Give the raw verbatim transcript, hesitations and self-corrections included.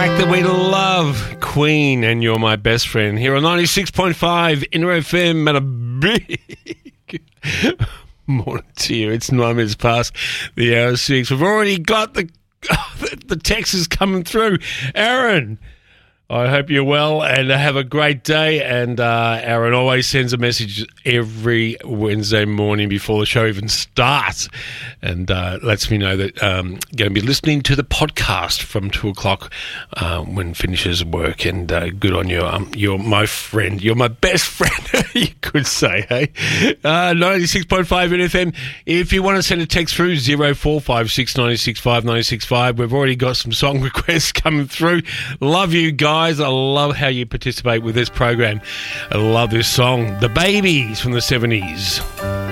track that we love, Queen and You're My Best Friend, here on ninety-six point five Inter F M, and a big morning to you. It's nine minutes past the hour six. We've already got the, the text is coming through. Aaron, I hope you're well and have a great day. And uh, Aaron always sends a message every Wednesday morning before the show even starts, and uh, lets me know that I'm um, going to be listening to the podcast from two o'clock uh, when finishes work. And uh, good on you. Um, you're my friend. You're my best friend, you could say, hey? Uh, ninety-six point five N F M. If you want to send a text through, zero four five six nine six five nine six five. We've already got some song requests coming through. Love you guys. I love how you participate with this program. I love this song, The Babies from the seventies.